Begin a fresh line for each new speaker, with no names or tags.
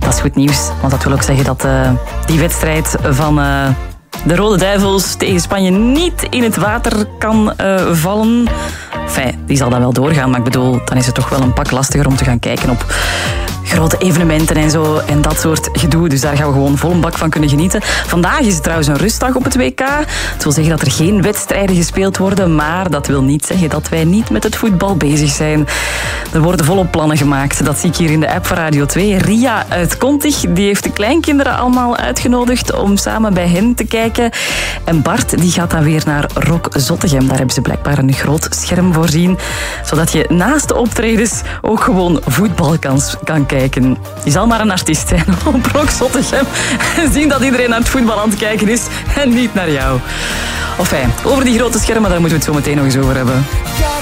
Dat is goed nieuws, want dat wil ook zeggen dat die wedstrijd van de Rode Duivels tegen Spanje niet in het water kan vallen. Enfin, die zal dan wel doorgaan, maar ik bedoel, dan is het toch wel een pak lastiger om te gaan kijken op grote evenementen en zo en dat soort gedoe. Dus daar gaan we gewoon vol een bak van kunnen genieten. Vandaag is het trouwens een rustdag op het WK. Het wil zeggen dat er geen wedstrijden gespeeld worden, maar dat wil niet zeggen dat wij niet met het voetbal bezig zijn. Er worden volop plannen gemaakt. Dat zie ik hier in de app van Radio 2. Ria uit Kontig, die heeft de kleinkinderen allemaal uitgenodigd om samen bij hen te kijken. En Bart, die gaat dan weer naar Rock Zottegem. Daar hebben ze blijkbaar een groot scherm voorzien, zodat je naast de optredens ook gewoon voetbal kan kijken. Je zal maar een artiest zijn op Rock Zottegem en zien dat iedereen naar het voetbal aan het kijken is en niet naar jou. Enfin, over die grote schermen, daar moeten we het zo meteen nog eens over hebben.